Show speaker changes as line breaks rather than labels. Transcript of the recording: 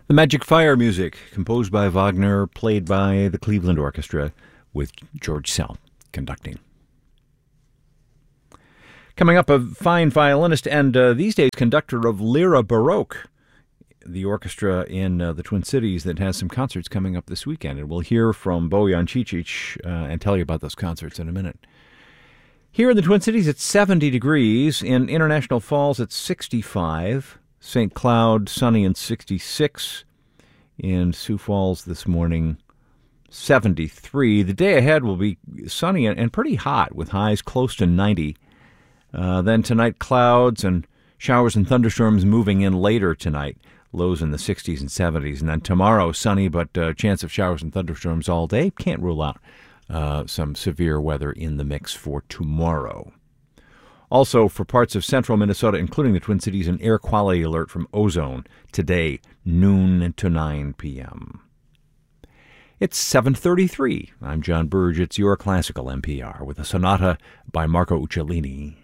The Magic Fire music, composed by Wagner, played by the Cleveland Orchestra, with George Szell conducting. Coming up, a fine violinist and these days conductor of Lyra Baroque, the orchestra in the Twin Cities that has some concerts coming up this weekend. And we'll hear from Bojan Cicic and tell you about those concerts in a minute. Here in the Twin Cities, it's 70 degrees. In International Falls, it's 65. St. Cloud, sunny and 66. In Sioux Falls this morning, 73. The day ahead will be sunny and pretty hot with highs close to 90. Then tonight, clouds and showers and thunderstorms moving in later tonight. Lows in the 60s and 70s. And then tomorrow, sunny, but chance of showers and thunderstorms all day. Can't rule out some severe weather in the mix for tomorrow. Also, for parts of central Minnesota, including the Twin Cities, an air quality alert from ozone today, noon to 9 p.m. It's 7:33. I'm John Burge. It's your classical NPR with a sonata by Marco Uccellini.